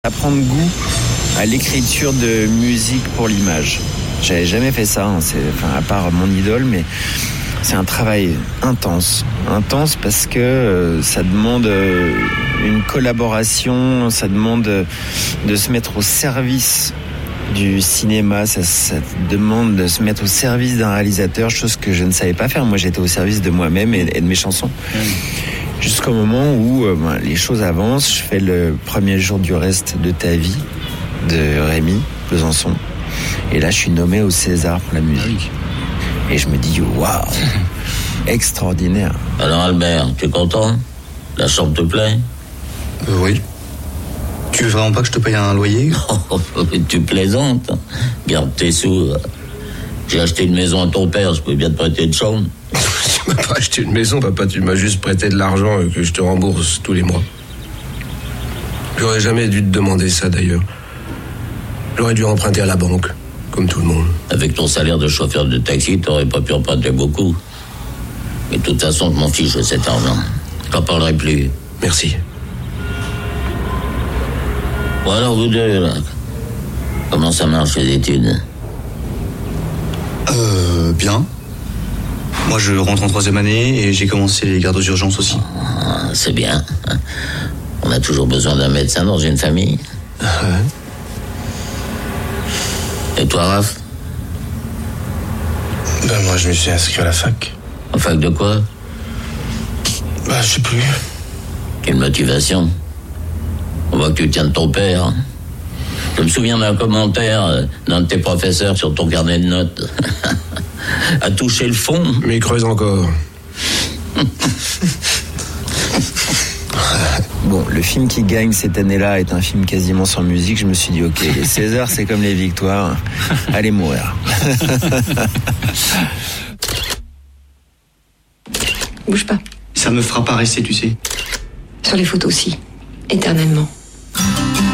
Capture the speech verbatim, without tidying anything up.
À prendre goût à l'écriture de musique pour l'image. J'avais jamais fait ça, hein, c'est, enfin, à part mon idole, mais c'est un travail intense. Intense parce que euh, ça demande euh, une collaboration, ça demande euh, de se mettre au service du cinéma, ça, ça demande de se mettre au service d'un réalisateur, chose que je ne savais pas faire. Moi, j'étais au service de moi-même et, et de mes chansons. Mmh. Jusqu'au moment où euh, ben, les choses avancent. Je fais le premier jour du reste de ta vie de Rémi Besançon. Et là, je suis nommé au César pour la musique. Et je me dis, waouh, extraordinaire. Alors Albert, tu es content? La chambre te plaît? euh, Oui. Tu veux vraiment pas que je te paye un loyer? Tu plaisantes. Garde tes sous. J'ai acheté une maison à ton père, je peux bien te prêter une chambre. Tu m'as pas acheté une maison, papa, tu m'as juste prêté de l'argent que je te rembourse tous les mois. J'aurais jamais dû te demander ça d'ailleurs. J'aurais dû emprunter à la banque, comme tout le monde. Avec ton salaire de chauffeur de taxi, t'aurais pas pu emprunter beaucoup. Mais de toute façon, je m'en fiche de cet argent. Je t'en parlerai plus. Merci. Bon alors vous deux, là, comment ça marche les études? Euh, bien. Moi, je rentre en troisième année et j'ai commencé les gardes aux urgences aussi. Ah, c'est bien. On a toujours besoin d'un médecin dans une famille. Ouais. Et toi, Raph? Ben moi, je me suis inscrit à la fac. En fac de quoi? Ben, je sais plus. Quelle motivation? On voit que tu tiens de ton père. Je me souviens d'un commentaire d'un de tes professeurs sur ton carnet de notes. À toucher le fond. Mais creuse encore. Bon, le film qui gagne cette année-là est un film quasiment sans musique. Je me suis dit, ok, les Césars, c'est comme les victoires. Allez mourir. Bouge pas. Ça me fera pas rester, tu sais. Sur les photos aussi. Éternellement.